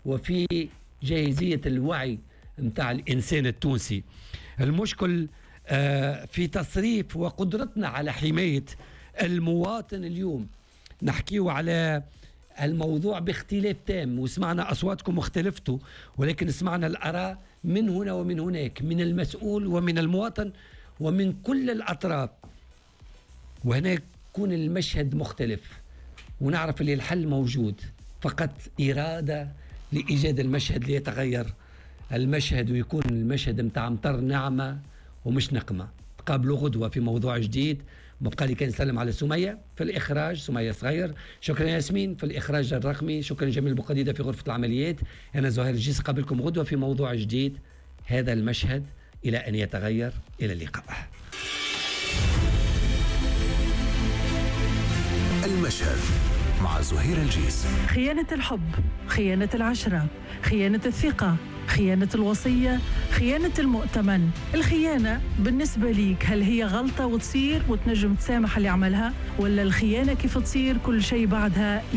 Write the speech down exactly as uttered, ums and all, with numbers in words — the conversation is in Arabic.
وفي جاهزية الوعي متاع الإنسان التونسي. المشكل في تصريف وقدرتنا على حماية المواطن. اليوم نحكيه على الموضوع باختلاف تام، وسمعنا أصواتكم واختلفتوا، ولكن سمعنا الآراء من هنا ومن هناك، من المسؤول ومن المواطن ومن كل الأطراف، وهنا يكون المشهد مختلف ونعرف اللي الحل موجود، فقط إرادة لإيجاد المشهد ليتغير المشهد ويكون المشهد متاع مطر نعمة ومش نقمة. تقابلوا غدوة في موضوع جديد. بقى لي كان نسلم على سمية في الإخراج، سمية صغير، شكرا ياسمين في الإخراج الرقمي، شكرا جميل بقديدة في غرفة العمليات. أنا زهير الجيس، قابلكم غدوة في موضوع جديد. هذا المشهد إلى أن يتغير. إلى اللقاء. المشهد مع زهير الجيس. خيانة الحب، خيانة العشرة، خيانة الثقة، خيانة الوصية، خيانة المؤتمن. الخيانة بالنسبة ليك هل هي غلطة وتصير وتنجم تسامح اللي عملها، ولا الخيانة كيف تصير كل شيء بعدها